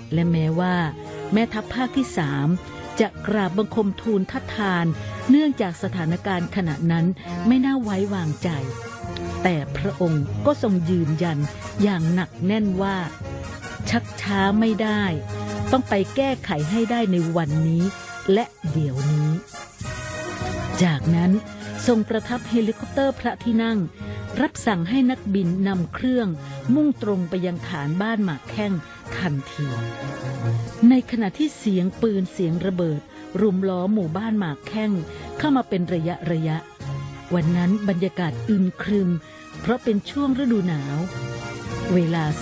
และแม้ว่าแม่ทัพภาคที่3จะกราบบังคมทูลทัดทานเนื่องจากสถานการณ์ขณะนั้นไม่น่าไว้วางใจแต่พระองค์ก็ทรงยืนยันอย่างหนักแน่นว่าชักช้าไม่ได้ต้องไปแก้ไขให้ได้ในวันนี้และเดี๋ยวนี้จากนั้นทรงประทับเฮลิคอปเตอร์พระที่นั่งรับสั่งให้นักบินนำเครื่องมุ่งตรงไปยังฐานบ้านหมากแข้งทันทีในขณะที่เสียงปืนเสียงระเบิดรุมล้อมหมู่บ้านหมากแข้งเข้ามาเป็นระยะวันนั้นบรรยากาศอึมครึมเพราะเป็นช่วงฤดูหนาวเวลา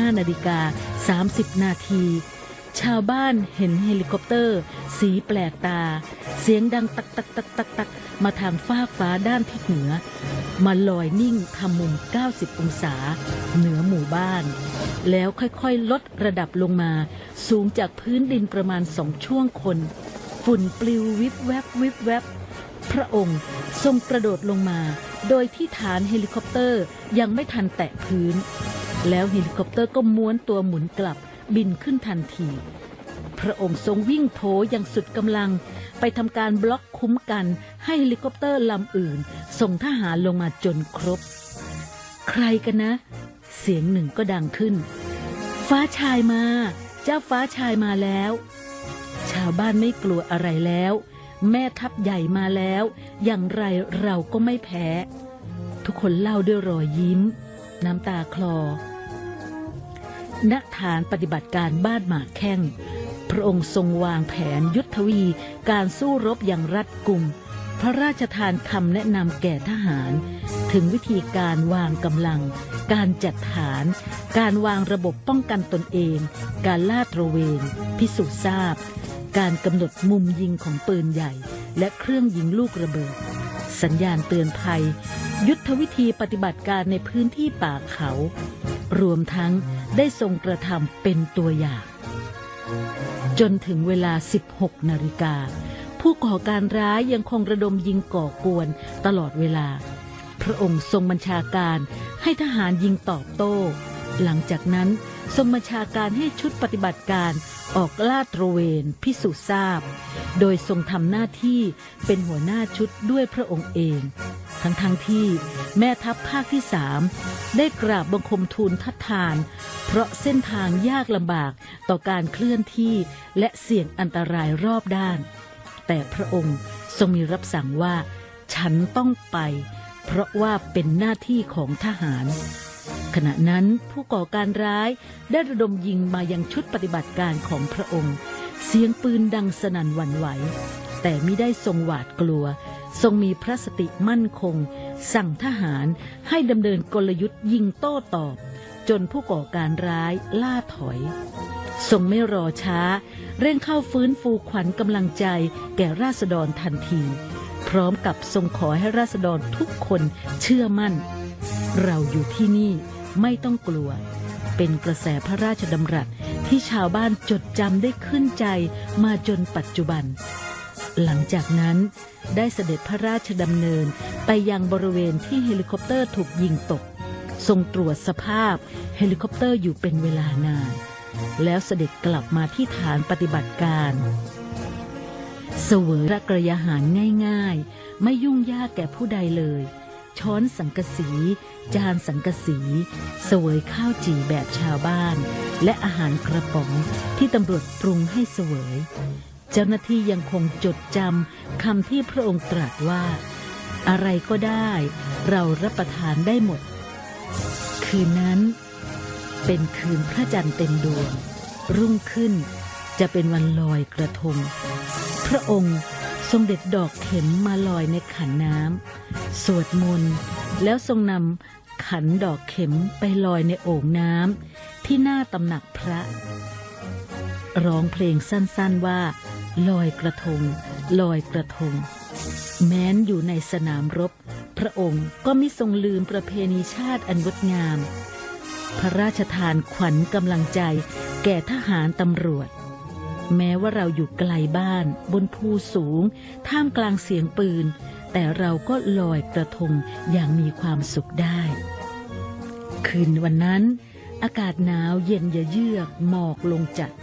15:30 นาทีชาวบ้านเห็นเฮลิคอปเตอร์สีแปลกตาเสียงดังตักตักตักตักตักมาทางฟากฟ้าด้านทิศเหนือมาลอยนิ่งทำมุม90 องศาเหนือหมู่บ้านแล้วค่อยๆลดระดับลงมาสูงจากพื้นดินประมาณ2 ช่วงคนฝุ่นปลิววิบแวบวิบแวบพระองค์ทรงกระโดดลงมาโดยที่ฐานเฮลิคอปเตอร์ยังไม่ทันแตะพื้นแล้วเฮลิคอปเตอร์ก็ม้วนตัวหมุนกลับบินขึ้นทันทีพระองค์ทรงวิ่งโผอย่างสุดกำลังไปทำการบล็อกคุ้มกันให้เฮลิคอปเตอร์ลำอื่นส่งทหารลงมาจนครบใครกันนะเสียงหนึ่งก็ดังขึ้นฟ้าชายมาเจ้าฟ้าชายมาแล้วชาวบ้านไม่กลัวอะไรแล้วแม่ทัพใหญ่มาแล้วอย่างไรเราก็ไม่แพ้ทุกคนเล่าด้วยรอยยิ้มน้ำตาคลอณฐานปฏิบัติการบ้านหมากแข้งพระองค์ทรงวางแผนยุทธวีการสู้รบอย่างรัดกุมพระราชทานคำแนะนำแก่ทหารถึงวิธีการวางกำลังการจัดฐานการวางระบบป้องกันตนเองการลาดตระเวนพิสูจน์ทราบการกำหนดมุมยิงของปืนใหญ่และเครื่องยิงลูกระเบิดสัญญาณเตือนภัยยุทธวิธีปฏิบัติการในพื้นที่ป่าเขารวมทั้งได้ทรงกระทำเป็นตัวอย่างจนถึงเวลา 16 นาฬิกาผู้ก่อการร้ายยังคงระดมยิงก่อกวนตลอดเวลาพระองค์ทรงบัญชาการให้ทหารยิงตอบโต้หลังจากนั้นทรงบัญชาการให้ชุดปฏิบัติการออกลาดตระเวนพิสูจน์ทราบโดยทรงทำหน้าที่เป็นหัวหน้าชุดด้วยพระองค์เองทั้งที่แม่ทัพภาคที่3ได้กราบบังคมทูลทัดทานเพราะเส้นทางยากลำบากต่อการเคลื่อนที่และเสี่ยงอันตรายรอบด้านแต่พระองค์ทรงมีรับสั่งว่าฉันต้องไปเพราะว่าเป็นหน้าที่ของทหารขณะนั้นผู้ก่อการร้ายได้ระดมยิงมายังชุดปฏิบัติการของพระองค์เสียงปืนดังสนั่นหวั่นไหวแต่มิได้ทรงหวาดกลัวทรงมีพระสติมั่นคงสั่งทหารให้ดำเนินกลยุทธ์ยิงโต้ตอบจนผู้ก่อการร้ายล่าถอยทรงไม่รอช้าเร่งเข้าฟื้นฟูขวัญกำลังใจแก่ราษฎรทันทีพร้อมกับทรงขอให้ราษฎรทุกคนเชื่อมั่นเราอยู่ที่นี่ไม่ต้องกลัวเป็นกระแสพระราชดำรัสที่ชาวบ้านจดจำได้ขึ้นใจมาจนปัจจุบันหลังจากนั้นได้เสด็จพระราชดำเนินไปยังบริเวณที่เฮลิคอปเตอร์ถูกยิงตกทรงตรวจสภาพเฮลิคอปเตอร์อยู่เป็นเวลานานแล้วเสด็จกลับมาที่ฐานปฏิบัติการเสวยพระกยาหารง่ายๆไม่ยุ่งยากแก่ผู้ใดเลยช้อนสังกะสีจานสังกะสีเสวยข้าวจี่แบบชาวบ้านและอาหารกระป๋องที่ตำรวจปรุงให้เสวยเจ้าหน้าที่ยังคงจดจำคำที่พระองค์ตรัสว่าอะไรก็ได้เรารับประทานได้หมดคืนนั้นเป็นคืนพระจันทร์เต็มดวงรุ่งขึ้นจะเป็นวันลอยกระทงพระองค์ทรงเด็ดดอกเข็มมาลอยในขันน้ำสวดมนต์แล้วทรงนำขันดอกเข็มไปลอยในโอ่งน้ำที่หน้าตำหนักพระร้องเพลงสั้นๆว่าลอยกระทงลอยกระทงแม้นอยู่ในสนามรบพระองค์ก็มิทรงลืมประเพณีชาติอันงดงามพระราชทานขวัญกำลังใจแก่ทหารตำรวจแม้ว่าเราอยู่ไกลบ้านบนภูสูงท่ามกลางเสียงปืนแต่เราก็ลอยกระทงอย่างมีความสุขได้คืนวันนั้นอากาศหนาวเย็นเยือกหมอกลงจัด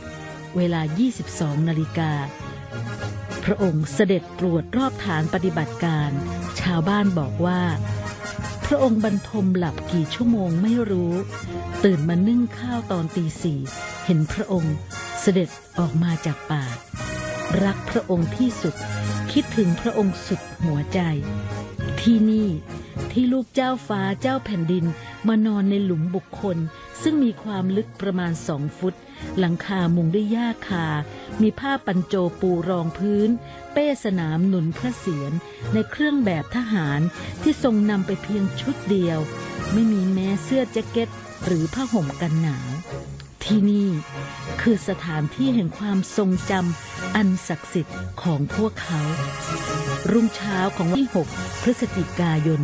เวลา 22 นาฬิกาพระองค์เสด็จตรวจรอบฐานปฏิบัติการชาวบ้านบอกว่าพระองค์บรรทมหลับกี่ชั่วโมงไม่รู้ตื่นมานึ่งข้าวตอนตี 4เห็นพระองค์เสด็จออกมาจากป่ารักพระองค์ที่สุดคิดถึงพระองค์สุดหัวใจที่นี่ที่ลูกเจ้าฟ้าเจ้าแผ่นดินมานอนในหลุมบุคคลซึ่งมีความลึกประมาณ2 ฟุตหลังคามุงด้วยหญ้าคามีผ้าปัญโจปูรองพื้นเป้สนามหนุนพระเศียรในเครื่องแบบทหารที่ทรงนำไปเพียงชุดเดียวไม่มีแม้เสื้อแจ็คเก็ตหรือผ้าห่มกันหนาวที่นี่คือสถานที่แห่งความทรงจำอันศักดิ์สิทธิ์ของพวกเขารุ่งเช้าของวันที่ 6 พฤศจิกายน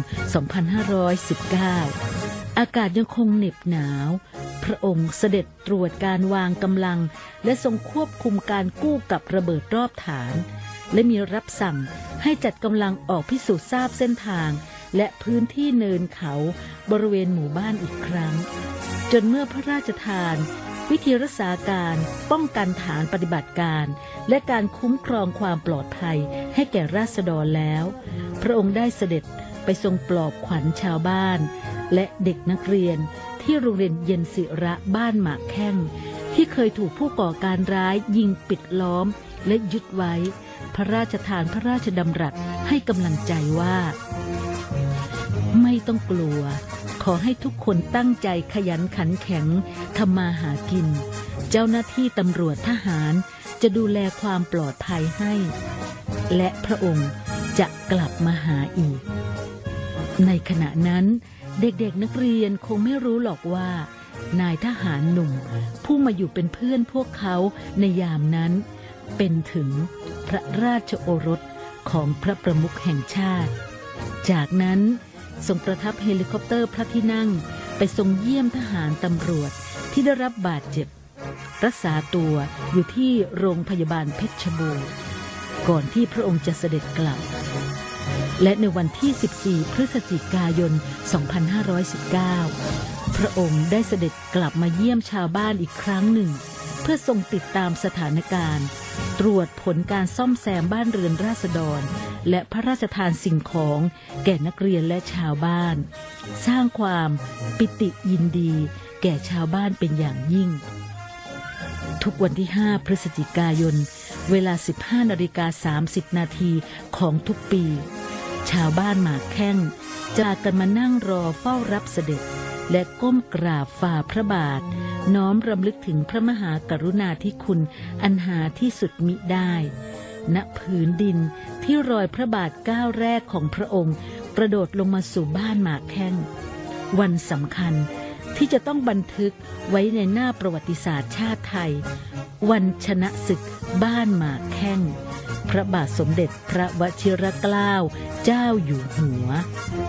2519 อากาศยังคงเหน็บหนาวพระองค์เสด็จตรวจการวางกำลังและทรงควบคุมการกู้กับระเบิดรอบฐานและมีรับสั่งให้จัดกำลังออกพิสูจน์ทราบเส้นทางและพื้นที่เนินเขาบริเวณหมู่บ้านอีกครั้งจนเมื่อพระราชทานวิธีรักษาการป้องกันฐานปฏิบัติการและการคุ้มครองความปลอดภัยให้แก่ราษฎรแล้วพระองค์ได้เสด็จไปทรงปลอบขวัญชาวบ้านและเด็กนักเรียนที่โรงเรียนเย็นศิระบ้านหมากแข้งที่เคยถูกผู้ก่อการร้ายยิงปิดล้อมและยึดไว้พระราชทานพระราชดำรัสให้กำลังใจว่าไม่ต้องกลัวขอให้ทุกคนตั้งใจขยันขันแข็งทำมาหากินเจ้าหน้าที่ตำรวจทหารจะดูแลความปลอดภัยให้และพระองค์จะกลับมาหาอีกในขณะนั้นเด็กๆนักเรียนคงไม่รู้หรอกว่านายทหารหนุ่มผู้มาอยู่เป็นเพื่อนพวกเขาในยามนั้นเป็นถึงพระราชโอรสของพระประมุขแห่งชาติจากนั้นทรงประทับเฮลิคอปเตอร์พระที่นั่งไปทรงเยี่ยมทหารตำรวจที่ได้รับบาดเจ็บรักษาตัวอยู่ที่โรงพยาบาลเพชรบูรณ์ก่อนที่พระองค์จะเสด็จกลับและในวันที่ 14 พฤศจิกายน 2519 พระองค์ได้เสด็จกลับมาเยี่ยมชาวบ้านอีกครั้งหนึ่งเพื่อทรงติดตามสถานการณ์ตรวจผลการซ่อมแซมบ้านเรือนราษฎรและพระราชทานสิ่งของแก่นักเรียนและชาวบ้านสร้างความปิติยินดีแก่ชาวบ้านเป็นอย่างยิ่งทุกวันที่ 5 พฤศจิกายนเวลา 15:30 นาทีของทุกปีชาวบ้านหมากแข้งจะกันมานั่งรอเฝ้ารับเสด็จและก้มกราบฝ่าพระบาทน้อมรำลึกถึงพระมหากรุณาธิคุณอันหาที่สุดมิได้ณผืนดินที่รอยพระบาทก้าวแรกของพระองค์กระโดดลงมาสู่บ้านหมากแข้งวันสำคัญที่จะต้องบันทึกไว้ในหน้าประวัติศาสตร์ชาติไทยวันชนะศึกบ้านหมากแข้งพระบาทสมเด็จพระวชิรเกล้าเจ้าอยู่หัว